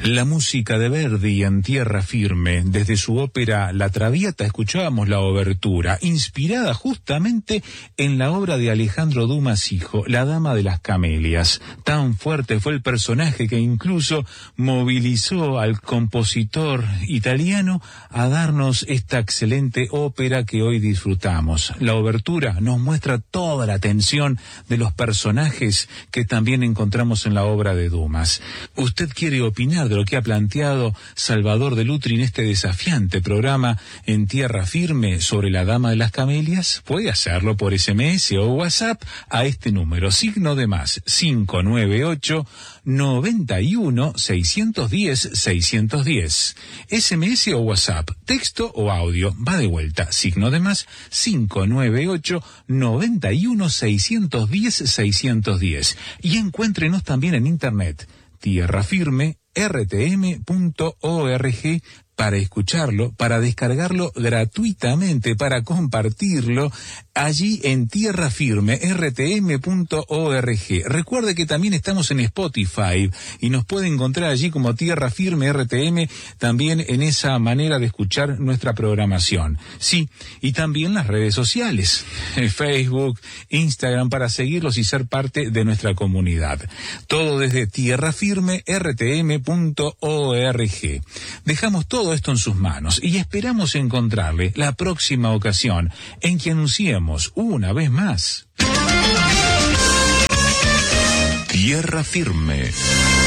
La música de Verdi en Tierra Firme. Desde su ópera La Traviata escuchábamos la obertura, inspirada justamente en la obra de Alejandro Dumas hijo, La Dama de las Camelias. Tan fuerte fue el personaje que incluso movilizó al compositor italiano a darnos esta excelente ópera que hoy disfrutamos. La obertura nos muestra toda la tensión de los personajes que también encontramos en la obra de Dumas. ¿Usted quiere opinar de lo que ha planteado Salvador de Lutri en este desafiante programa en Tierra Firme sobre La Dama de las Camelias? Puede hacerlo por SMS o WhatsApp a este número, signo de más, 598-91-610-610. SMS o WhatsApp, texto o audio, va de vuelta, signo de más, 598-91-610-610. Y encuéntrenos también en internet, tierrafirme.rtm.org, para escucharlo, para descargarlo gratuitamente, para compartirlo allí en tierrafirme.rtm.org. Recuerde que también estamos en Spotify y nos puede encontrar allí como Tierra Firme RTM, también en esa manera de escuchar nuestra programación. Sí, y también las redes sociales, Facebook, Instagram, para seguirlos y ser parte de nuestra comunidad. Todo desde tierrafirme.rtm.org. Dejamos todo esto en sus manos y esperamos encontrarle la próxima ocasión en que anunciemos una vez más Tierra Firme.